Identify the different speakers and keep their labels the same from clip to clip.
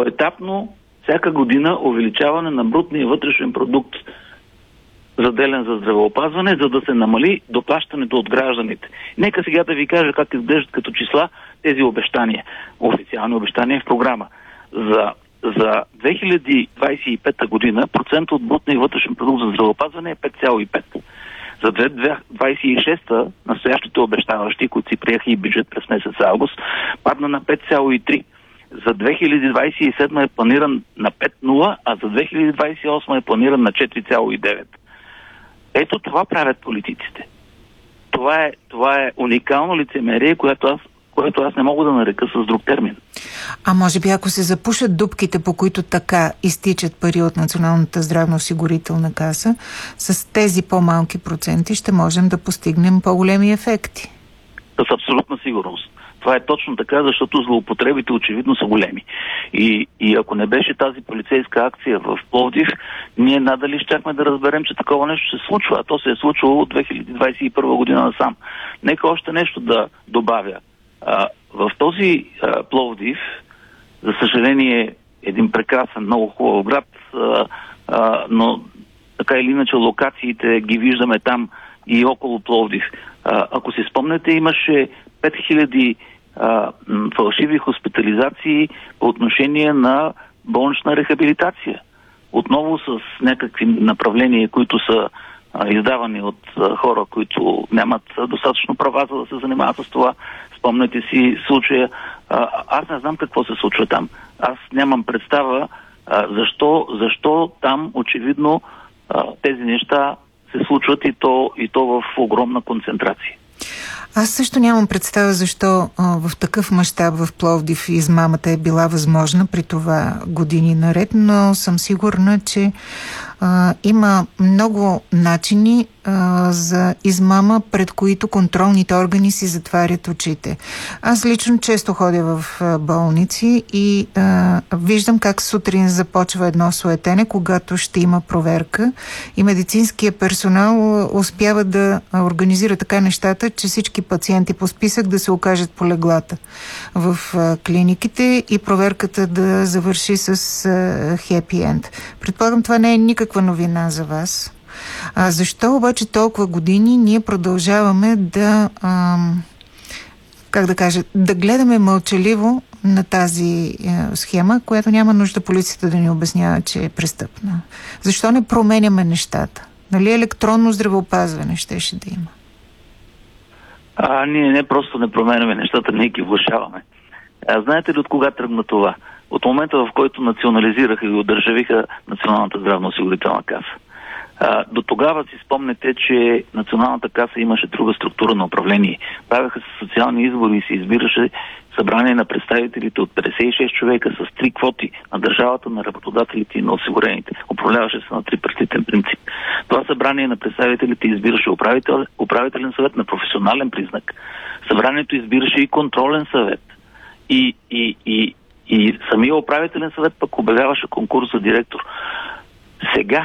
Speaker 1: поетапно всяка година увеличаване на брутния вътрешен продукт, заделен за здравеопазване, за да се намали доплащането от гражданите. Нека сега да ви кажа как изглеждат като числа тези обещания. Официални обещания в програма. За 2025 година процент от брутния вътрешен продукт за здравеопазване е 5,5. За 2026 настоящите обещаващи, които си приеха и бюджет през месец август, падна на 5,3. За 2027 е планиран на 5,0, а за 2028 е планиран на 4,9. Ето това правят политиците. Това е уникално лицемерие, което аз не мога да нарека с друг термин.
Speaker 2: А може би ако се запушат дупките, по които така изтичат пари от Националната здравноосигурителна каса, с тези по-малки проценти ще можем да постигнем по-големи ефекти?
Speaker 1: С абсолютна сигурност. Това е точно така, защото злоупотребите очевидно са големи. И ако не беше тази полицейска акция в Пловдив, ние надали щяхме да разберем, че такова нещо се случва. А то се е случвало от 2021 година насам. Нека още нещо да добавя. В този Пловдив, за съжаление, един прекрасен, много хубав град, но така или иначе локациите ги виждаме там и около Пловдив. Ако си спомнете, имаше 5000 фалшиви хоспитализации по отношение на болнична рехабилитация. Отново с някакви направления, които са издавани от хора, които нямат достатъчно права, за да се занимават с това. Спомнете си случая. Аз не знам какво се случва там. Аз нямам представа защо там очевидно тези неща се случват и то в огромна концентрация.
Speaker 2: Аз също нямам представа защо в такъв мащаб в Пловдив измамата е била възможна при това години наред, но съм сигурна, че има много начини за измама, пред които контролните органи си затварят очите. Аз лично често ходя в болници и виждам как сутрин започва едно суетене, когато ще има проверка и медицинския персонал успява да организира така нещата, че всички пациенти по списък да се окажат по леглата в клиниките и проверката да завърши с хепи енд. Предполагам, това не е никаква новина за вас. Защо обаче толкова години ние продължаваме да да гледаме мълчаливо на тази схема, която няма нужда полицията да ни обяснява, че е престъпна? Защо не променяме нещата? Нали електронно здравеопазване щеше да има?
Speaker 1: Ние не просто не променяме нещата, ние ги влошаваме. Знаете ли от кога тръгна това? От момента, в който национализираха и удържавиха Националната здравноосигурителна каса. До тогава си спомнете, че Националната каса имаше друга структура на управление. Правяха се социални избори и се избираше събрание на представителите от 56 човека с 3 квоти на държавата, на работодателите и на осигурените. Управляваше се на трипартитен принцип. Това събрание на представителите избираше управителен съвет на професионален признак. Събранието избираше и контролен съвет. И самия управителен съвет пък обявяваше конкурс за директор. Сега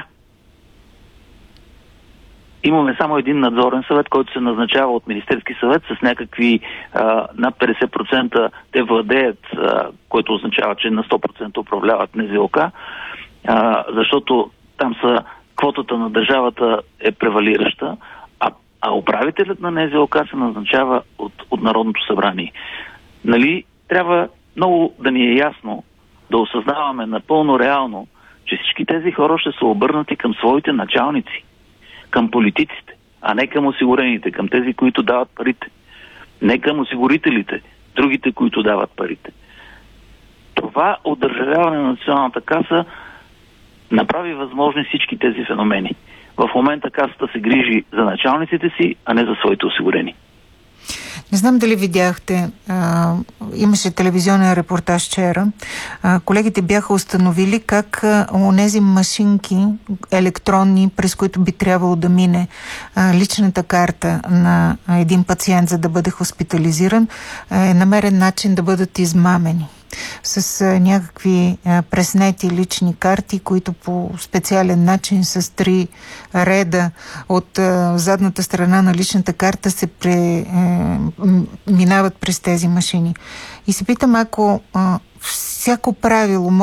Speaker 1: имаме само един надзорен съвет, който се назначава от Министерски съвет с някакви над 50% те владеят, което означава, че на 100% управляват НЗОК, защото там квотата на държавата е превалираща, а управителят на НЗОК се назначава от Народното събрание. Нали, трябва много да ни е ясно, да осъзнаваме напълно реално, че всички тези хора ще са обърнати към своите началници, към политиците, а не към осигурените, към тези, които дават парите. Не към осигурителите, другите, които дават парите. Това удържавяване на Националната каса направи възможни всички тези феномени. В момента касата се грижи за началниците си, а не за своите осигурени.
Speaker 2: Не знам дали видяхте, имаше телевизионен репортаж вчера. Колегите бяха установили как онези машинки електронни, през които би трябвало да мине личната карта на един пациент, за да бъде хоспитализиран, е намерен начин да бъдат измамени с някакви преснети лични карти, които по специален начин с 3 реда от задната страна на личната карта се минават през тези машини. И се питам, ако всяко правило